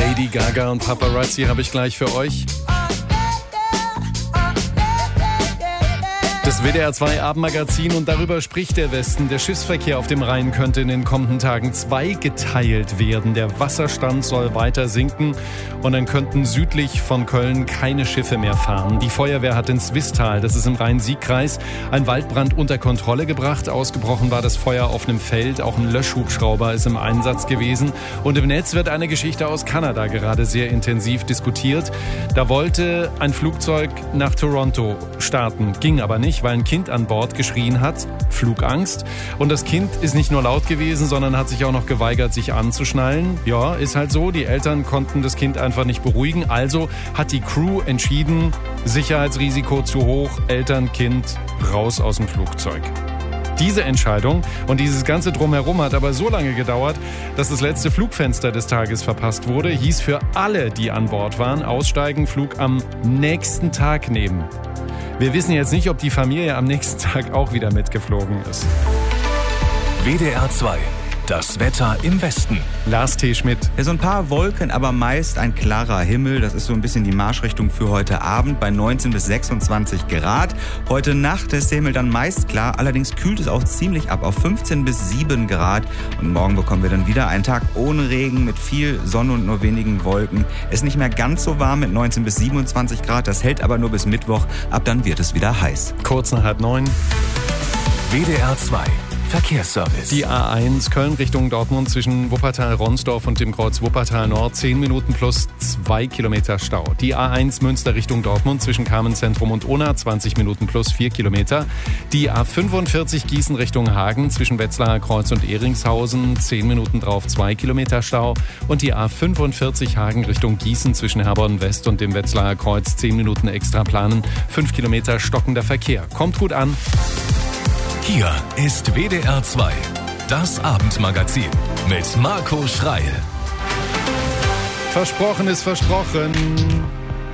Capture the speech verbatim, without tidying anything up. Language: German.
Lady Gaga und Paparazzi habe ich gleich für euch. Das W D R zwei Abendmagazin, und darüber spricht der Westen. Der Schiffsverkehr auf dem Rhein könnte in den kommenden Tagen zweigeteilt werden. Der Wasserstand soll weiter sinken und dann könnten südlich von Köln keine Schiffe mehr fahren. Die Feuerwehr hat in Swisttal, das ist im Rhein-Sieg-Kreis, einen Waldbrand unter Kontrolle gebracht. Ausgebrochen war das Feuer auf einem Feld. Auch ein Löschhubschrauber ist im Einsatz gewesen. Und im Netz wird eine Geschichte aus Kanada gerade sehr intensiv diskutiert. Da wollte ein Flugzeug nach Toronto starten, ging aber nicht, weil ein Kind an Bord geschrien hat, Flugangst. Und das Kind ist nicht nur laut gewesen, sondern hat sich auch noch geweigert, sich anzuschnallen. Ja, ist halt so, die Eltern konnten das Kind einfach nicht beruhigen. Also hat die Crew entschieden, Sicherheitsrisiko zu hoch, Eltern, Kind raus aus dem Flugzeug. Diese Entscheidung und dieses ganze Drumherum hat aber so lange gedauert, dass das letzte Flugfenster des Tages verpasst wurde. Hieß für alle, die an Bord waren, aussteigen, Flug am nächsten Tag nehmen. Wir wissen jetzt nicht, ob die Familie am nächsten Tag auch wieder mitgeflogen ist. W D R zwei. Das Wetter im Westen. Lars T. Schmidt. Ja, so ein paar Wolken, aber meist ein klarer Himmel. Das ist so ein bisschen die Marschrichtung für heute Abend bei neunzehn bis sechsundzwanzig Grad. Heute Nacht ist der Himmel dann meist klar. Allerdings kühlt es auch ziemlich ab auf fünfzehn bis sieben Grad. Und morgen bekommen wir dann wieder einen Tag ohne Regen mit viel Sonne und nur wenigen Wolken. Es ist nicht mehr ganz so warm mit neunzehn bis siebenundzwanzig Grad. Das hält aber nur bis Mittwoch. Ab dann wird es wieder heiß. Kurz nach halb neun. W D R zwei. Verkehrsservice. Die A eins Köln Richtung Dortmund zwischen Wuppertal-Ronsdorf und dem Kreuz Wuppertal-Nord zehn Minuten plus zwei Kilometer Stau. Die A eins Münster Richtung Dortmund zwischen Carmenzentrum und Unna zwanzig Minuten plus vier Kilometer. Die A fünfundvierzig Gießen Richtung Hagen zwischen Wetzlarer Kreuz und Ehringshausen zehn Minuten drauf zwei Kilometer Stau. Und die A fünfundvierzig Hagen Richtung Gießen zwischen Herborn West und dem Wetzlarer Kreuz zehn Minuten extra planen. fünf Kilometer stockender Verkehr. Kommt gut an. Hier ist W D R zwei, das Abendmagazin mit Marco Schreil. Versprochen ist versprochen.